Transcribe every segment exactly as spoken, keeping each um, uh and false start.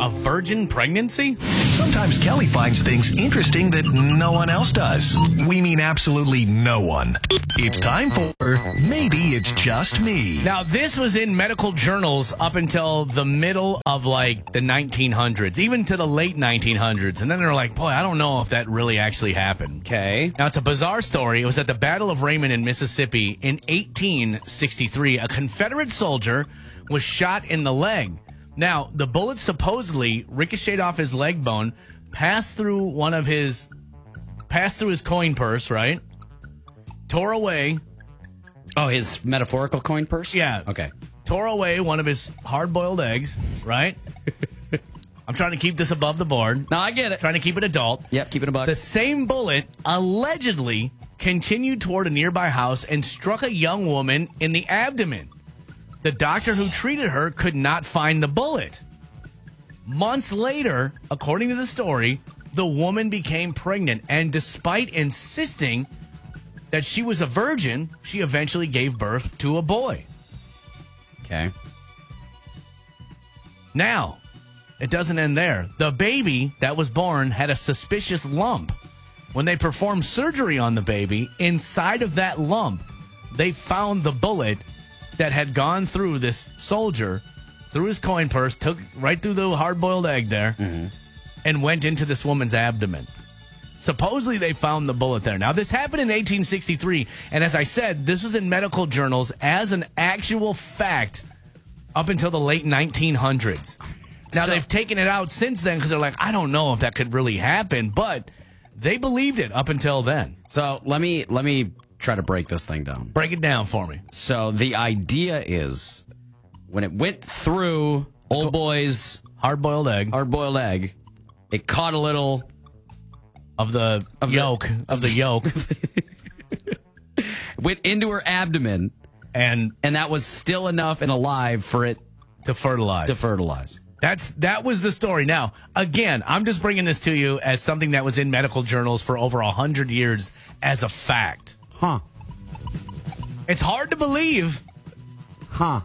A virgin pregnancy? Sometimes Kelly finds things interesting that no one else does. We mean absolutely no one. It's time for Maybe It's Just Me. Now, this was in medical journals up until the middle of, like, the nineteen hundreds, even to the late nineteen hundreds. And then they're like, boy, I don't know if that really actually happened. Okay. Now, it's a bizarre story. It was at the Battle of Raymond in Mississippi in eighteen sixty-three. A Confederate soldier was shot in the leg. Now, the bullet supposedly ricocheted off his leg bone, passed through one of his, passed through his coin purse, right? Tore away. Oh, his metaphorical coin purse? Yeah. Okay. Tore away one of his hard-boiled eggs, right? I'm trying to keep this above the board. No, I get it. Trying to keep it adult. Yep, keep it a buck. The same bullet allegedly continued toward a nearby house and struck a young woman in the abdomen. The doctor who treated her could not find the bullet. Months later, according to the story, the woman became pregnant, and despite insisting that she was a virgin, she eventually gave birth to a boy. Okay. Now, it doesn't end there. The baby that was born had a suspicious lump. When they performed surgery on the baby, inside of that lump, they found the bullet that had gone through this soldier, through his coin purse, took right through the hard-boiled egg there, mm-hmm. and went into this woman's abdomen. Supposedly, they found the bullet there. Now, this happened in eighteen sixty-three, and as I said, this was in medical journals as an actual fact up until the late nineteen hundreds. Now, so, they've taken it out since then because they're like, I don't know if that could really happen, but they believed it up until then. So let me let me try to break this thing down. Break it down for me. So the idea is when it went through old boy's hard-boiled egg, hard-boiled egg, it caught a little of the of yolk the, of the yolk, went into her abdomen, and and that was still enough and alive for it to fertilize. To fertilize. That's that was the story. Now, again, I'm just bringing this to you as something that was in medical journals for over a hundred years as a fact. Huh. It's hard to believe. Huh.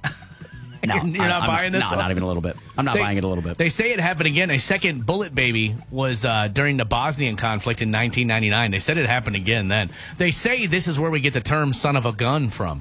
No, you're, you're not I'm, buying this? No, not even a little bit. I'm not they, buying it a little bit. They say it happened again. A second bullet baby was uh, during the Bosnian conflict in nineteen ninety-nine. They said it happened again then. They say this is where we get the term son of a gun from.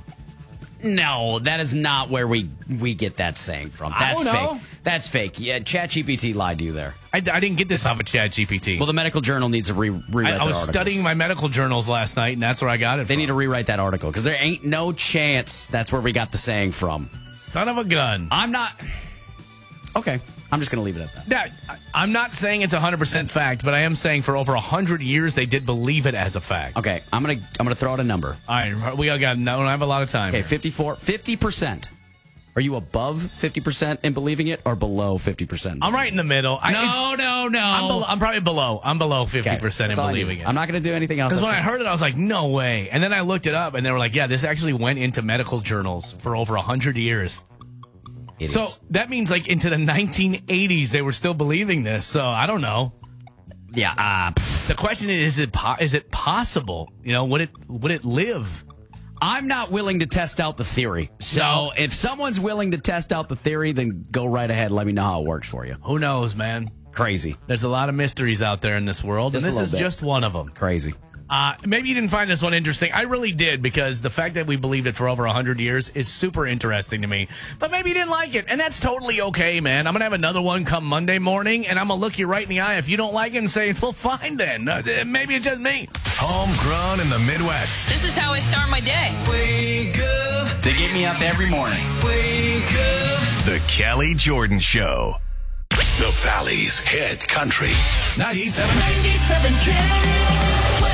No, that is not where we we get that saying from. That's I don't know. fake. That's fake. Yeah, ChatGPT lied to you there. I, I didn't get this off of ChatGPT. Well, the medical journal needs to re- rewrite I, I their was articles. studying my medical journals last night, and that's where I got it They from. need to rewrite that article because there ain't no chance that's where we got the saying from. Son of a gun. I'm not... Okay, I'm just going to leave it at that. That, I'm not saying it's one hundred percent fact, but I am saying for over one hundred years they did believe it as a fact. Okay, I'm going to I'm gonna throw out a number. All right, we all got, no, don't have a lot of time. Okay, here. fifty-four, fifty percent. Are you above fifty percent in believing it or below fifty percent? I'm right in the middle. I, No, no, no. I'm, below, I'm probably below. I'm below fifty percent Okay, in that's all I believing need. it. I'm not going to do anything else. Because when That's I heard it, I was like, no way. And then I looked it up, and they were like, yeah, this actually went into medical journals for over one hundred years. Idiots. So that means like into the nineteen eighties, they were still believing this. So I don't know. Yeah. Uh, The question is, is it po- is it possible? You know, would it would it live? I'm not willing to test out the theory. So No. if someone's willing to test out the theory, then go right ahead. Let me know how it works for you. Who knows, man? Crazy. There's a lot of mysteries out there in this world, Just a and this little is bit. just one of them. Crazy. Uh, maybe you didn't find this one interesting. I really did, because the fact that we believed it for over one hundred years is super interesting to me. But maybe you didn't like it, and that's totally okay, man. I'm going to have another one come Monday morning, and I'm going to look you right in the eye if you don't like it and say, well, fine then. Uh, maybe it's just me. Homegrown in the Midwest. This is how I start my day. Wake up, They get me up every morning. wake up. The Kelly Jordan Show. The Valley's hit country. ninety-seven. ninety-seven K.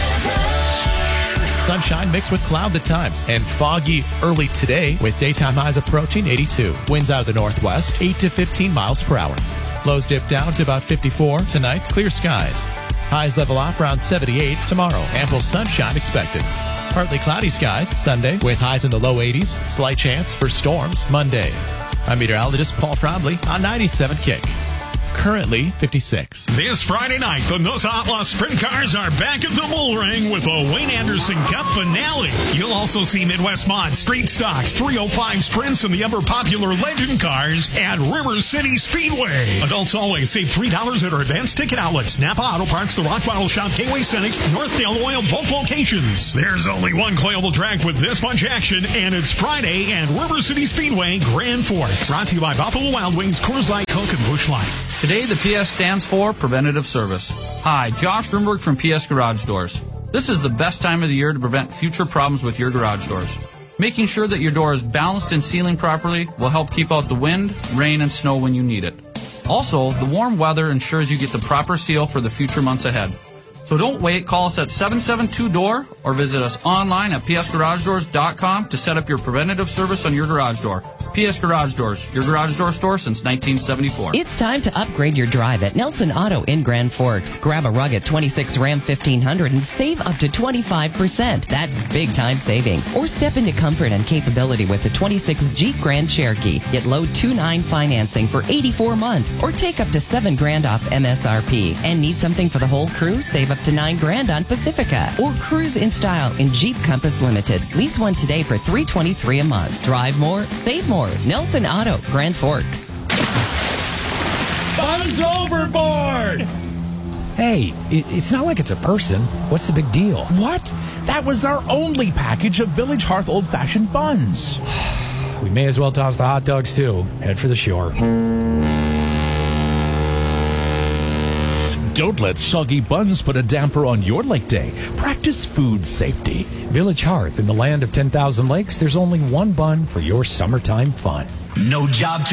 Sunshine mixed with clouds at times and foggy early today with daytime highs approaching eighty-two. Winds out of the northwest, eight to fifteen miles per hour. Lows dip down to about fifty-four. Tonight, clear skies. Highs level off around seventy-eight. Tomorrow, ample sunshine expected. Partly cloudy skies Sunday with highs in the low eighties. Slight chance for storms Monday. I'm meteorologist Paul Frombley on ninety-seven Kick. currently fifty-six. This Friday night, the Nosa Outlaw Sprint Cars are back at the Bull Ring with the Wayne Anderson Cup finale. You'll also see Midwest Mod, Street Stocks, three oh five Sprints, and the ever-popular Legend Cars at River City Speedway. Adults always save three dollars at our advanced ticket outlets. Napa Auto Parts, the Rock Bottle Shop, Gateway Cenex, Northdale Oil, both locations. There's only one Coyable track with this much action, and it's Friday at River City Speedway, Grand Forks. Brought to you by Buffalo Wild Wings, Coors Light, Coke, and Busch Light. Today, the P S stands for Preventative Service. Hi, Josh Grimberg from P S Garage Doors. This is the best time of the year to prevent future problems with your garage doors. Making sure that your door is balanced and sealing properly will help keep out the wind, rain, and snow when you need it. Also, the warm weather ensures you get the proper seal for the future months ahead. So don't wait. Call us at seven seven two D O O R or visit us online at p s garage doors dot com to set up your preventative service on your garage door. P S Garage Doors, your garage door store since nineteen seventy-four. It's time to upgrade your drive at Nelson Auto in Grand Forks. Grab a rugged twenty-six Ram fifteen hundred and save up to twenty-five percent. That's big time savings. Or step into comfort and capability with the twenty-six Jeep Grand Cherokee. Get low two nine financing for eighty-four months or take up to seven grand off M S R P. And need something for the whole crew? Save up to nine grand on Pacifica. Or cruise in style in Jeep Compass Limited. Lease one today for three twenty-three a month. Drive more, save more. Nelson Auto, Grand Forks. Fun's overboard! Hey, it, it's not like it's a person. What's the big deal? What? That was our only package of Village Hearth old-fashioned buns. We may as well toss the hot dogs, too. Head for the shore. Don't let soggy buns put a damper on your lake day. Practice food safety. Village Hearth, in the land of ten thousand lakes, there's only one bun for your summertime fun. No job